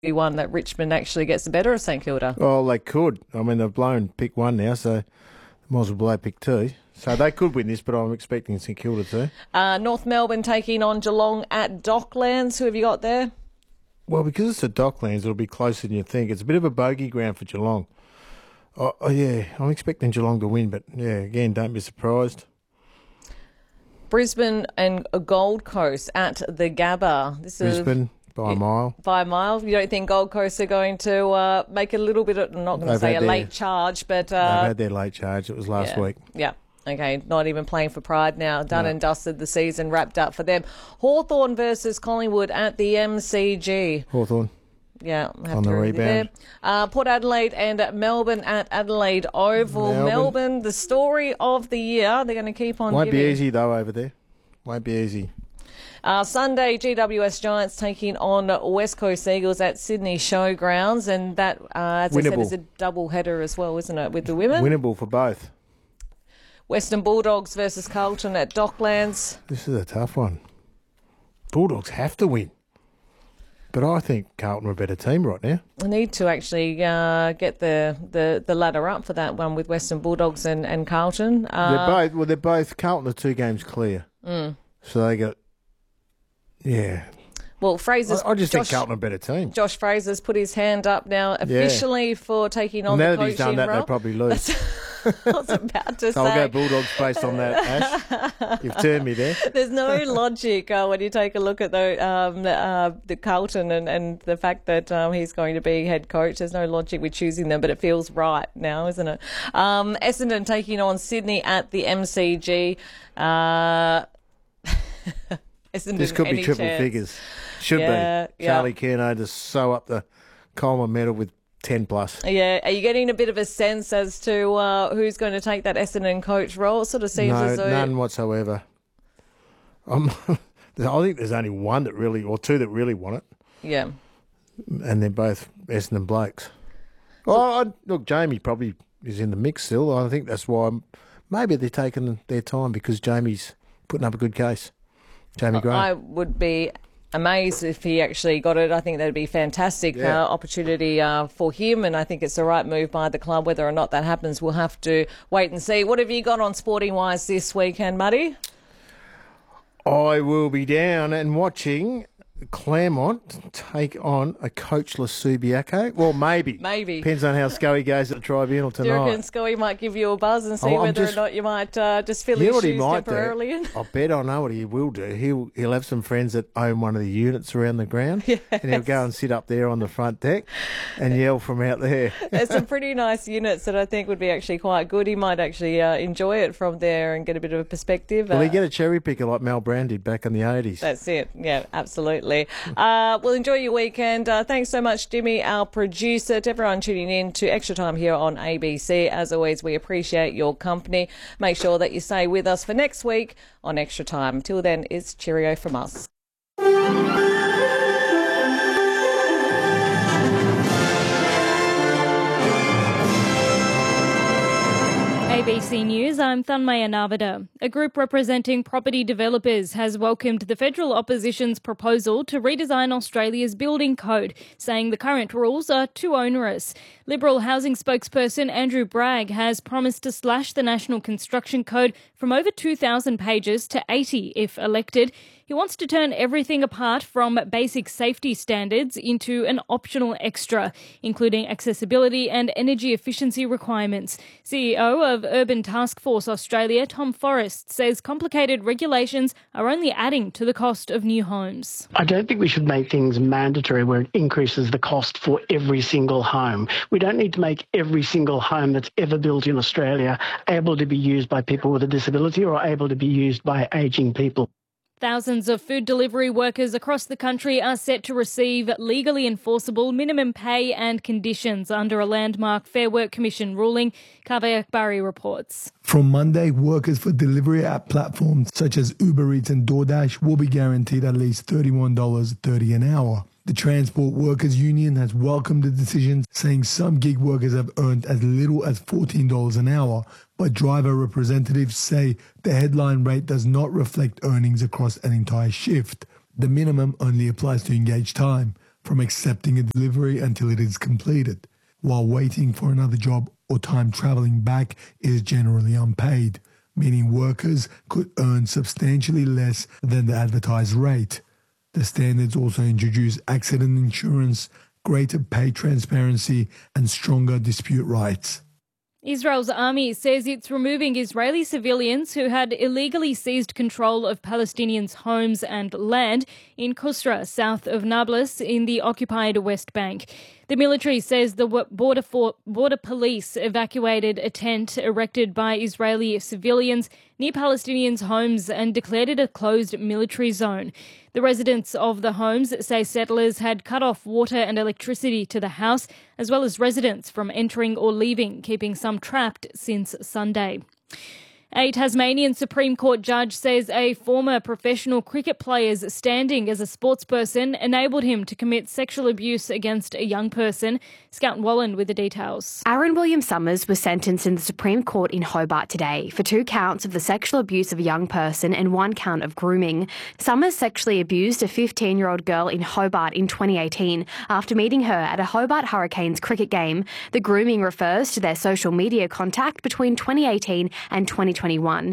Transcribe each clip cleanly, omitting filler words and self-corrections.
one that Richmond actually gets the better of St Kilda. Well, they could. I mean, they've blown pick 1 now, so they might as well blow pick 2. So they could win this, but I'm expecting St Kilda to. North Melbourne taking on Geelong at Docklands. Who have you got there? Well, because it's at Docklands, it'll be closer than you think. It's a bit of a bogey ground for Geelong. Oh yeah, I'm expecting Geelong to win, but yeah, again, don't be surprised. Brisbane and Gold Coast at the Gabba. Brisbane by a mile. By a mile. You don't think Gold Coast are going to make a little bit of, I'm not going to say a late charge, but... they've had their late charge. It was last week. Yeah. Okay, not even playing for pride now. Done and dusted, the season wrapped up for them. Hawthorn versus Collingwood at the MCG. Hawthorn. Yeah, on the rebound. Port Adelaide and Melbourne at Adelaide Oval. Melbourne, the story of the year. They're going to keep on Won't be easy, though, over there. Won't be easy. Sunday, GWS Giants taking on West Coast Eagles at Sydney Showgrounds. And that, as I said, is a double header as well, isn't it, with the women? Winnable for both. Western Bulldogs versus Carlton at Docklands. This is a tough one. Bulldogs have to win. But I think Carlton are a better team right now. I need to actually get the ladder up for that one with Western Bulldogs and Carlton. They're both Carlton are 2 games clear. So they got, Well, Fraser's... I just think Carlton are a better team. Josh Fraser's put his hand up now officially for taking on the coaching role. Now that he's done that, they'll probably lose. I was about to say. I'll go Bulldogs based on that, Ash. You've turned me there. There's no logic when you take a look at the Carlton and the fact that he's going to be head coach. There's no logic with choosing them, but it feels right now, isn't it? Essendon taking on Sydney at the MCG. This could be triple figures. Should be. Charlie Curnow to sew up the Coleman medal with 10 plus. Yeah, are you getting a bit of a sense as to who's going to take that Essendon coach role? It sort of seems as though... none whatsoever. I think there's only one that really, or 2 that really want it. Yeah. And they're both Essendon blokes. Look, Jamie probably is in the mix still. I think that's why maybe they're taking their time because Jamie's putting up a good case. Jamie Graham. I would be amazed if he actually got it. I think that'd be a fantastic opportunity for him, and I think it's the right move by the club. Whether or not that happens, we'll have to wait and see. What have you got on sporting wise this weekend, Muddy? I will be down and watching Claremont take on a coachless Subiaco. Well, maybe. Depends on how Scully goes at the tribunal tonight. Do you reckon Scully might give you a buzz and see whether or not you might just fill his shoes temporarily in? I bet I know what he will do. He'll have some friends that own one of the units around the ground, and he'll go and sit up there on the front deck and yell from out there. There's some pretty nice units that I think would be actually quite good. He might actually enjoy it from there and get a bit of a perspective. Will he get a cherry picker like Mel Brand did back in the 80s? That's it. Yeah, absolutely. Well, enjoy your weekend. Thanks so much, Jimmy, our producer, to everyone tuning in to Extra Time here on ABC. As always, we appreciate your company. Make sure that you stay with us for next week on Extra Time. Till then, it's cheerio from us. ABC News, I'm Thanmaya Navada. A group representing property developers has welcomed the federal opposition's proposal to redesign Australia's building code, saying the current rules are too onerous. Liberal housing spokesperson Andrew Bragg has promised to slash the National Construction Code from over 2,000 pages to 80 if elected. He wants to turn everything apart from basic safety standards into an optional extra, including accessibility and energy efficiency requirements. CEO of Urban Task Force Australia, Tom Forrest, says complicated regulations are only adding to the cost of new homes. I don't think we should make things mandatory where it increases the cost for every single home. We don't need to make every single home that's ever built in Australia able to be used by people with a disability or able to be used by ageing people. Thousands of food delivery workers across the country are set to receive legally enforceable minimum pay and conditions under a landmark Fair Work Commission ruling. Kaveh Akbari reports. From Monday, workers for delivery app platforms such as Uber Eats and DoorDash will be guaranteed at least $31.30 an hour. The Transport Workers Union has welcomed the decision, saying some gig workers have earned as little as $14 an hour, but driver representatives say the headline rate does not reflect earnings across an entire shift. The minimum only applies to engaged time. from accepting a delivery until it is completed, while waiting for another job or time travelling back is generally unpaid, meaning workers could earn substantially less than the advertised rate. The standards also introduce accident insurance, greater pay transparency and stronger dispute rights. Israel's army says it's removing Israeli civilians who had illegally seized control of Palestinians' homes and land in Kusra, south of Nablus, in the occupied West Bank. The military says the border police evacuated a tent erected by Israeli civilians near Palestinians' homes and declared it a closed military zone. The residents of the homes say settlers had cut off water and electricity to the house, as well as residents from entering or leaving, keeping some trapped since Sunday. A Tasmanian Supreme Court judge says a former professional cricket player's standing as a sportsperson enabled him to commit sexual abuse against a young person. Scout Wallen with the details. Aaron Williams-Summers was sentenced in the Supreme Court in Hobart today for 2 counts of the sexual abuse of a young person and 1 count of grooming. Summers sexually abused a 15-year-old girl in Hobart in 2018 after meeting her at a Hobart Hurricanes cricket game. The grooming refers to their social media contact between 2018 and 2021.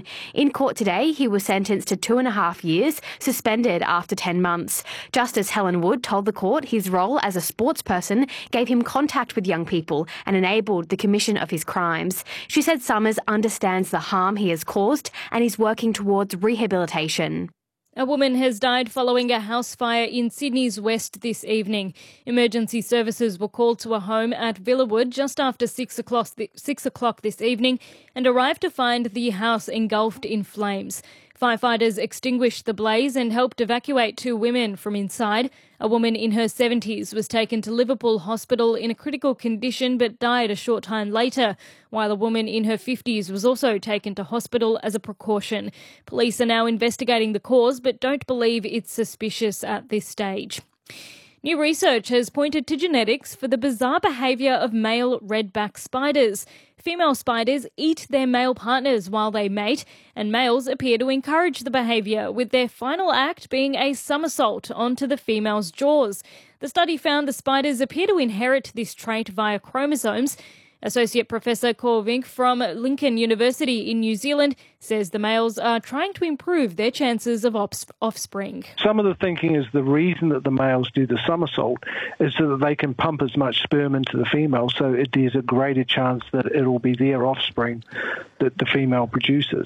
In court today, he was sentenced to 2.5 years, suspended after 10 months. Justice Helen Wood told the court his role as a sportsperson gave him contact with young people and enabled the commission of his crimes. She said Summers understands the harm he has caused and is working towards rehabilitation. A woman has died following a house fire in Sydney's west this evening. Emergency services were called to a home at Villawood just after 6 o'clock this evening and arrived to find the house engulfed in flames. Firefighters extinguished the blaze and helped evacuate 2 women from inside. A woman in her 70s was taken to Liverpool Hospital in a critical condition but died a short time later, while a woman in her 50s was also taken to hospital as a precaution. Police are now investigating the cause but don't believe it's suspicious at this stage. New research has pointed to genetics for the bizarre behaviour of male redback spiders. Female spiders eat their male partners while they mate, and males appear to encourage the behaviour, with their final act being a somersault onto the female's jaws. The study found the spiders appear to inherit this trait via chromosomes. Associate Professor Cor Vink from Lincoln University in New Zealand says the males are trying to improve their chances of offspring. Some of the thinking is the reason that the males do the somersault is so that they can pump as much sperm into the female, so there's a greater chance that it will be their offspring that the female produces.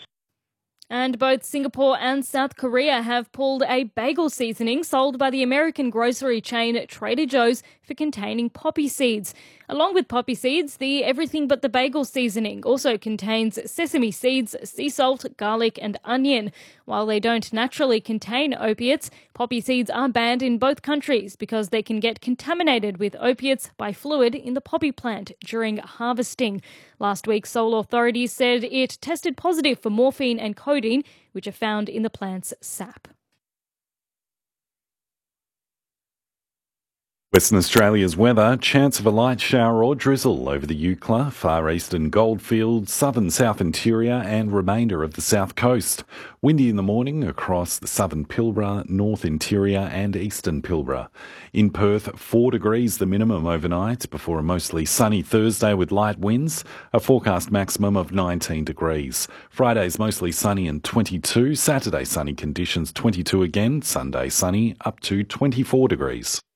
And both Singapore and South Korea have pulled a bagel seasoning sold by the American grocery chain Trader Joe's for containing poppy seeds. Along with poppy seeds, the Everything But the Bagel seasoning also contains sesame seeds, sea salt, garlic and onion. While they don't naturally contain opiates, poppy seeds are banned in both countries because they can get contaminated with opiates by fluid in the poppy plant during harvesting. Last week, Seoul authorities said it tested positive for morphine and codeine, which are found in the plant's sap. Western Australia's weather, chance of a light shower or drizzle over the Eucla, far eastern Goldfields, southern South Interior and remainder of the south coast. Windy in the morning across the southern Pilbara, North Interior and eastern Pilbara. In Perth, 4 degrees the minimum overnight before a mostly sunny Thursday with light winds, a forecast maximum of 19 degrees. Friday's mostly sunny and 22, Saturday sunny conditions 22 again, Sunday sunny up to 24 degrees.